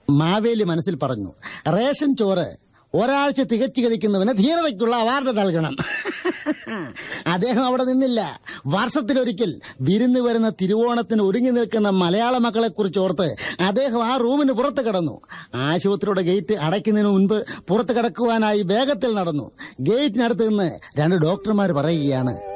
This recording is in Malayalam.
മാവേലി മനസ്സിൽ പറഞ്ഞു, റേഷൻ ചോറ് ഒരാഴ്ച തികച്ചു കഴിക്കുന്നവന് ധീരതയ്ക്കുള്ള അവാർഡ് നൽകണം. അദ്ദേഹം അവിടെ നിന്നില്ല. വർഷത്തിലൊരിക്കൽ വിരുന്ന് വരുന്ന തിരുവോണത്തിന് ഒരുങ്ങി നിൽക്കുന്ന മലയാള മക്കളെ കുറിച്ച് ഓർത്ത് അദ്ദേഹം ആ റൂമിന് പുറത്ത് കടന്നു. ആശുപത്രിയുടെ ഗേറ്റ് അടയ്ക്കുന്നതിന് മുൻപ് പുറത്ത് കടക്കുവാനായി വേഗത്തിൽ നടന്നു. ഗേറ്റിനടുത്ത് നിന്ന് 2 ഡോക്ടർമാർ പറയുകയാണ്,